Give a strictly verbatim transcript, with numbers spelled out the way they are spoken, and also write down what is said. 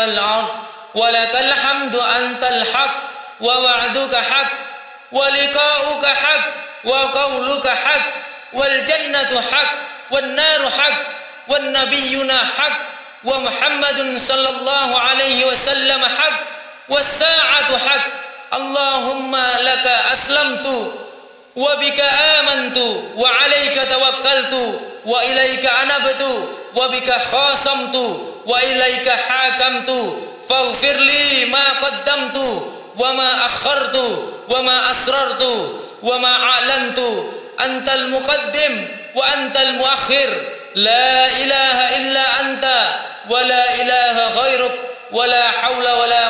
والأرض ولك الحمد أنت الحق ووعدك حق ولقاؤك حق وقولك حق والجنة حق والنار حق والنبينا حق ومحمد صلى الله عليه وسلم حق والساعة حق اللهم لك أسلمت وبك آمنت وعليك توكلت وإليك أنبت وبك خاصمت وإليك حاكمت فاغفر لي ما قدمت وما أخرت وما أسررت وما أعلنت أنت المقدم وأنت المؤخر لا إله إلا أنت ولا إله غيرك ولا حول ولا